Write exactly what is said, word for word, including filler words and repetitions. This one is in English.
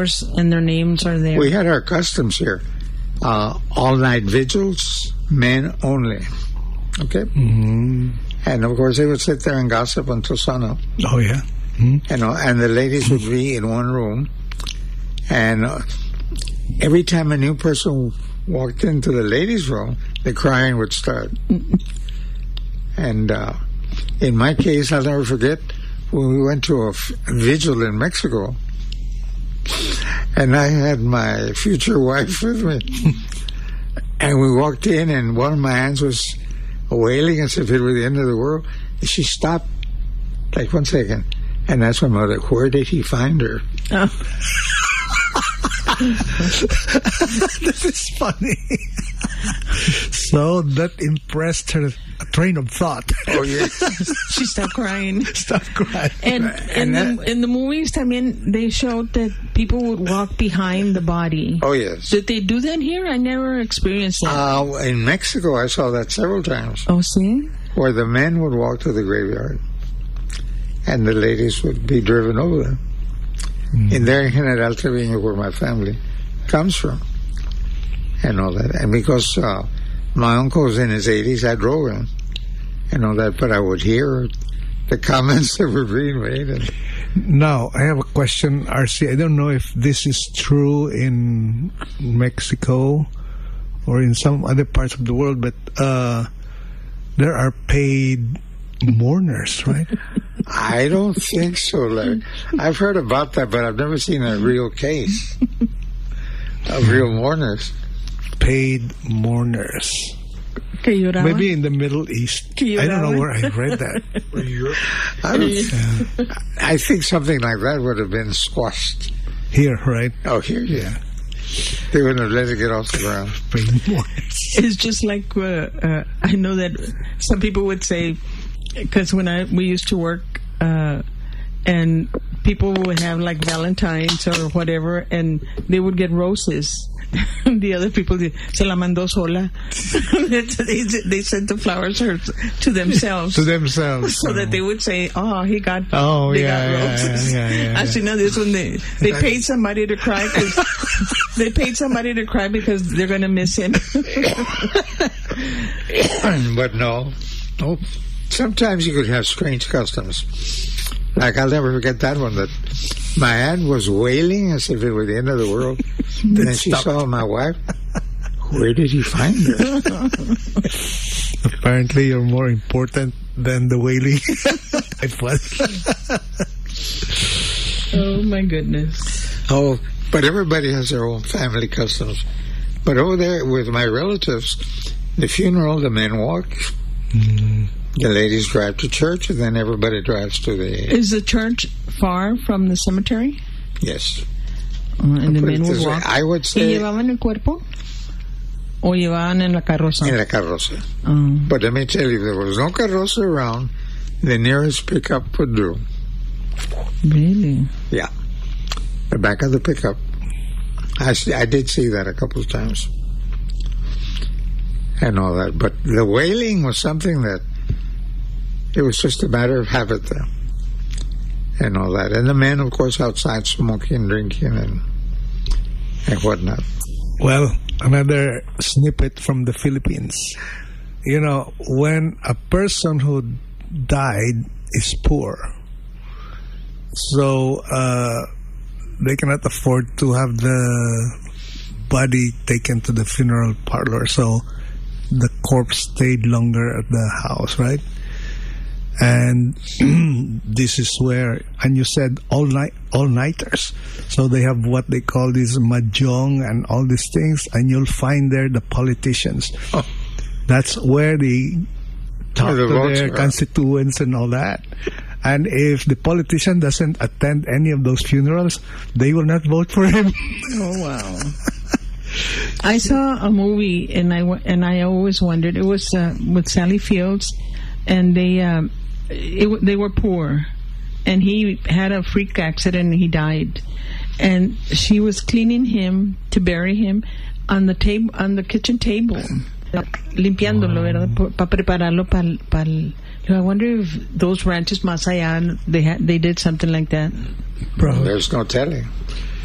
flowers and their names are there. We had our customs here. Uh, all-night vigils, men only. Okay? Mm-hmm. And, of course, they would sit there and gossip until sunup. Oh, yeah. Mm-hmm. You know, and the ladies would be in one room. And uh, every time a new person walked into the ladies' room, the crying would start. And uh, in my case, I'll never forget when we went to a, f- a vigil in Mexico, and I had my future wife with me. And we walked in, and one of my hands was wailing as if it were the end of the world. And she stopped, like, one second. And that's when mother, where did he find her? Oh. This is funny. So that impressed her train of thought. Oh, yeah. She stopped crying. Stopped crying. And, and And the, in the movies, I mean, they showed that people would walk behind the body. Oh, yes. Did they do that here? I never experienced that. Uh, in Mexico, I saw that several times, oh, see? where the men would walk to the graveyard, and the ladies would be driven over them. Mm. In there in General Treviño, where my family comes from, and all that. And because uh, my uncle was in his eighties, I drove him, and all that. But I would hear the comments that were being made. And now, I have a question, R C. I don't know if this is true in Mexico or in some other parts of the world, but uh, there are paid mourners, right? I don't think so, Larry. I've heard about that, but I've never seen a real case of real mourners. Paid mourners. Que lloraban. Maybe in the Middle East. Que I don't know lloraban. where I read that. I, don't, I think something like that would have been squashed. Here, right? Oh, here, yeah. They wouldn't have let it get off the ground. Paid mourners. It's just like, uh, uh, I know that some people would say, because when I we used to work, uh, and people would have like Valentine's or whatever, and they would get roses. The other people did, se la mandó sola. they, they sent the flowers her, to themselves. To themselves. So that they would say, oh, he got, Oh, they yeah, got yeah, roses. yeah, yeah, yeah. Actually, no, this one, they, they paid somebody to cry because they paid somebody to cry because they're going to miss him. But no. No. Sometimes you could have strange customs. Like, I'll never forget that one, that my aunt was wailing as if it were the end of the world. And then she saw my wife. Where did he find her? Apparently, you're more important than the wailing. It was. Oh, my goodness. Oh, but everybody has their own family customs. But over there with my relatives, the funeral, the men walk. Mm. The ladies drive to church, and then everybody drives to the... Is the church far from the cemetery? Yes. Uh, and the Put men it would this way, walk. I would ¿Y say llevaban el cuerpo? ¿O llevaban en la carroza? in la carroza. Um, But let me tell you, there was no carroza around. The nearest pickup would do. really? Yeah. The back of the pickup. I, see, I did see that a couple of times. And all that. But the wailing was something that it was just a matter of habit there. And all that. And the men, of course, outside smoking, drinking, and, and whatnot. Well, another snippet from the Philippines. You know, when a person who died is poor, so uh, they cannot afford to have the body taken to the funeral parlor, so the corpse stayed longer at the house, right? And this is where, and you said all night, all nighters. So they have what they call this mahjong and all these things, and you'll find there the politicians. Oh. That's where they talk Where the to votes their are. constituents and all that. And if the politician doesn't attend any of those funerals, they will not vote for him. Oh, wow. I saw a movie, and I, wa- and I always wondered, it was uh, with Sally Fields, and they um, it, w- they were poor, and he had a freak accident and he died, and she was cleaning him to bury him on the table, on the kitchen table, limpiándolo, ¿verdad? Para prepararlo para para. I wonder if those ranches más allá, they had, they did something like that. Bro. There's no telling.